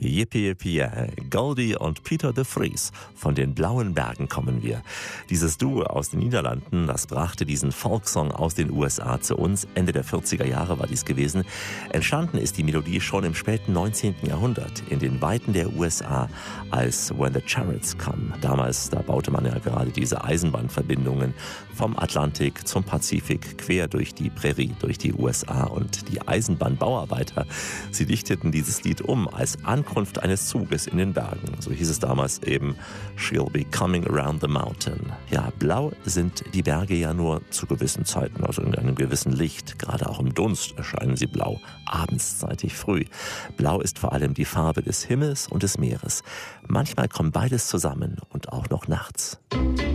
Yippie Yippie, Goldie und Peter de Vries. Von den Blauen Bergen kommen wir. Dieses Duo aus den Niederlanden, das brachte diesen Folksong aus den USA zu uns. Ende der 40er Jahre war dies gewesen. Entstanden ist die Melodie schon im späten 19. Jahrhundert in den Weiten der USA als When the Chariots Come. Damals, da baute man ja gerade diese Eisenbahnverbindungen vom Atlantik zum Pazifik quer durch die Prärie, durch die USA. Und die Eisenbahnbauarbeiter, sie dichteten dieses Lied um als Ankunft eines Zuges in den Bergen. So hieß es damals eben, She'll be coming around the mountain. Ja, blau sind die Berge ja nur zu gewissen Zeiten, also in einem gewissen Licht. Gerade auch im Dunst erscheinen sie blau, abendszeitig früh. Blau ist vor allem die Farbe des Himmels und des Meeres. Manchmal kommt beides zusammen und auch noch nachts.